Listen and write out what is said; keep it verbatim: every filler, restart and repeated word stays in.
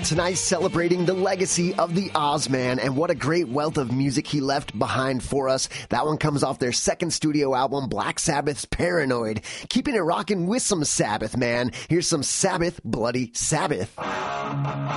tonight celebrating the legacy of the Ozman, and what a great wealth of music he left behind for us. That one comes off their second studio album, Black Sabbath's Paranoid. Keeping it rocking with some Sabbath, man. Here's some Sabbath, Bloody Sabbath.